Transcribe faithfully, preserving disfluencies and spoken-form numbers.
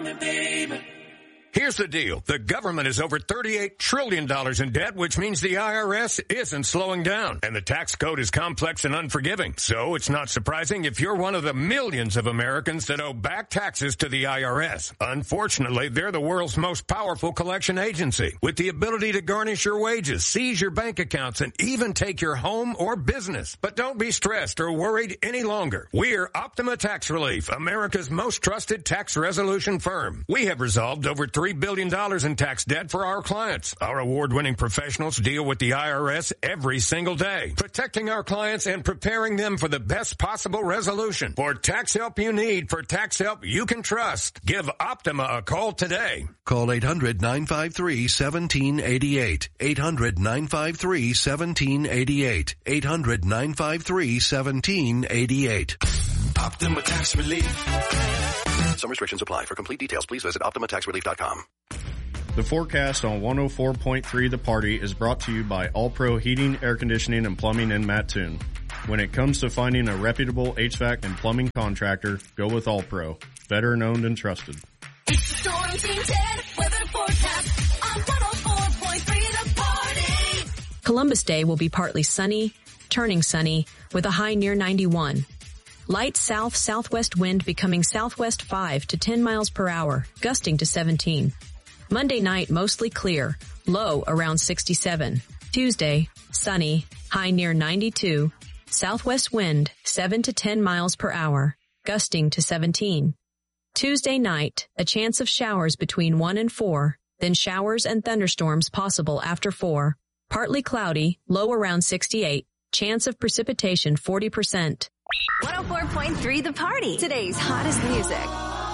Here's the deal. The government is over thirty-eight trillion dollars in debt, which means the I R S isn't slowing down. And the tax code is complex and unforgiving. So it's not surprising if you're one of the millions of Americans that owe back taxes to the I R S. Unfortunately, they're the world's most powerful collection agency, with the ability to garnish your wages, seize your bank accounts, and even take your home or business. But don't be stressed or worried any longer. We're Optima Tax Relief, America's most trusted tax resolution firm. We have resolved over three billion dollars in tax debt for our clients. Our award-winning professionals deal with the I R S every single day, protecting our clients and preparing them for the best possible resolution. For tax help you need, for tax help you can trust, give Optima a call today. Call eight hundred, nine five three, one seven eight eight. eight hundred, nine five three, one seven eight eight. eight hundred, nine five three, one seven eight eight. Optima Tax Relief. Some restrictions apply. For complete details, please visit optima tax relief dot com. The forecast on one oh four point three The Party is brought to you by All Pro Heating, Air Conditioning, and Plumbing in Mattoon. When it comes to finding a reputable H V A C and plumbing contractor, go with All Pro. Veteran owned and trusted. It's the Storm Team ten weather forecast on one oh four point three The Party. Columbus Day will be partly sunny, turning sunny, with a high near ninety-one. Light south-southwest wind becoming southwest five to ten miles per hour, gusting to seventeen. Monday night mostly clear, low around sixty-seven. Tuesday, sunny, high near ninety-two. Southwest wind seven to ten miles per hour, gusting to seventeen. Tuesday night, a chance of showers between one and four, then showers and thunderstorms possible after four. Partly cloudy, low around sixty-eight. Chance of precipitation forty percent. one oh four point three The Party. Today's hottest music.